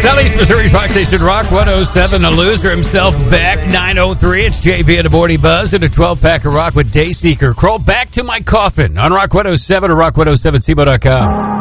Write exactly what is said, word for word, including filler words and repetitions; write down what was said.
Southeast Missouri's Rock Station Rock one oh seven. The loser himself back. nine oh three. It's J V and the Morning Buzz and a twelve-pack of rock with Dayseeker. Crawl back to my coffin on Rock one oh seven or rock one oh seven C M O dot com.